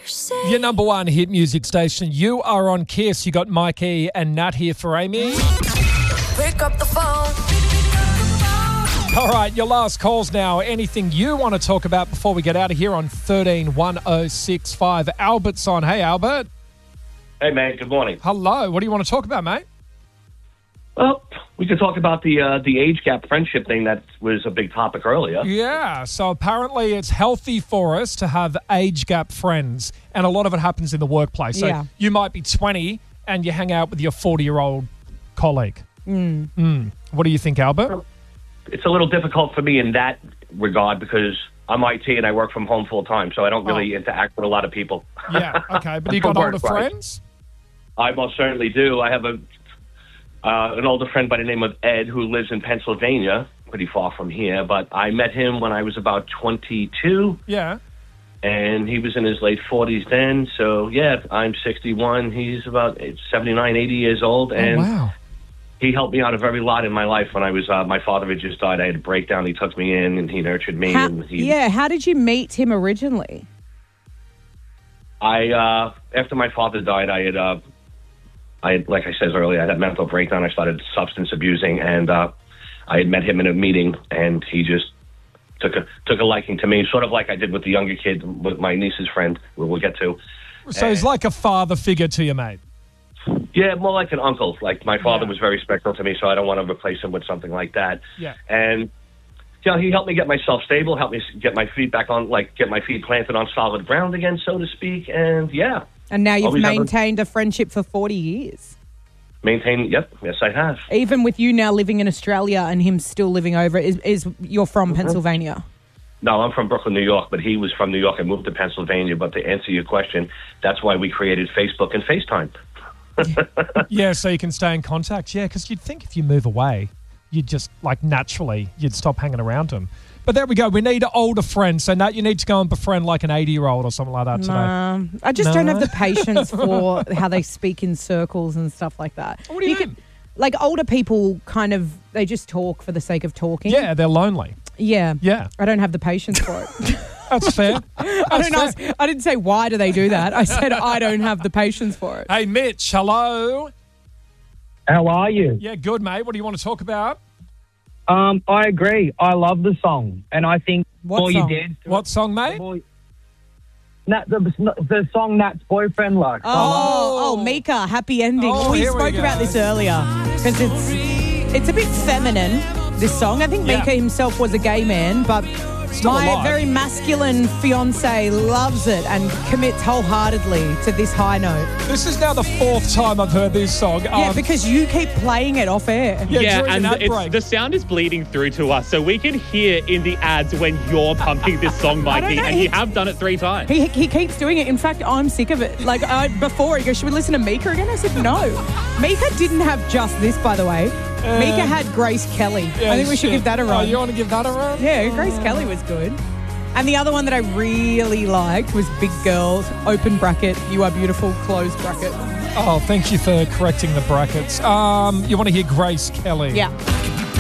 Your number one hit music station. You are on Kiss. You got Mikey and Nat here for Amy. Pick up the phone. All right, your last calls now. Anything you want to talk about before we get out of here on 131065. Albert's on. Hey, Albert. Hey, man. Good morning. Hello. What do you want to talk about, mate? Well, we could talk about the age gap friendship thing that was a big topic earlier. Yeah, so apparently it's healthy for us to have age gap friends, and a lot of it happens in the workplace. So you might be 20 and you hang out with your 40-year-old colleague. What do you think, Albert? It's a little difficult for me in that regard because I'm IT and I work from home full time, so I don't really interact with a lot of people. Yeah, okay, but you got older friends? I most certainly do. I have an older friend by the name of Ed who lives in Pennsylvania, pretty far from here, but I met him when I was about 22. Yeah. And he was in his late 40s then, so yeah, I'm 61. He's about 79, 80 years old, and wow. He helped me out a very lot in my life when I was, my father had just died. I had a breakdown. He took me in and he nurtured me. How did you meet him originally? After my father died, I had, like I said earlier, I had a mental breakdown. I started substance abusing, and I had met him in a meeting, and he just took a liking to me, sort of like I did with the younger kid, with my niece's friend, we'll get to. So he's like a father figure to you, mate. Yeah, more like an uncle. Like, my father was very special to me, so I don't want to replace him with something like that. Yeah. And, you know, he helped me get myself stable, helped me get my feet back on, like, get my feet planted on solid ground again, so to speak, and yeah. And now you've maintained a friendship for 40 years. Yep, yes, I have. Even with you now living in Australia and him still living over, is you're from Pennsylvania? No, I'm from Brooklyn, New York, but he was from New York and moved to Pennsylvania. But to answer your question, that's why we created Facebook and FaceTime. Yeah, so you can stay in contact. Yeah, because you'd think if you move away, you'd just, like, naturally, you'd stop hanging around them. But there we go. We need older friends. So, Nat, you need to go and befriend like an 80-year-old or something like that today. I just don't have the patience for how they speak in circles and stuff like that. What do you mean? Like, older people kind of, they just talk for the sake of talking. Yeah, they're lonely. Yeah. Yeah. I don't have the patience for it. That's fair. I didn't say why do they do that. I said I don't have the patience for it. Hey, Mitch, hello. How are you? Yeah, good, mate. What do you want to talk about? I agree. I love the song, and I think What song? you did. What song, mate? The song Nat's boyfriend likes. Oh, Mika, Happy Ending. Oh, we here we spoke go. about this earlier because it's a bit feminine, this song. I think Mika himself was a gay man, but Still my alive. very masculine fiance loves it and commits wholeheartedly to this high note. This is now the fourth time I've heard this song. Yeah, because you keep playing it off air. Yeah, during and an ad break. the sound is bleeding through to us, so we can hear in the ads when you're pumping this song, Mikey, know, and you have done it 3 times. He keeps doing it. In fact, I'm sick of it. Like, before he goes, should we listen to Mika again? I said, no. Mika didn't have just this, by the way. Mika had Grace Kelly. Yeah, I think we should give that a run. Oh, you want to give that a run? Yeah, Grace Kelly was good. And the other one that I really liked was Big Girls, open bracket, You Are Beautiful, close bracket. Oh, thank you for correcting the brackets. You want to hear Grace Kelly? Yeah.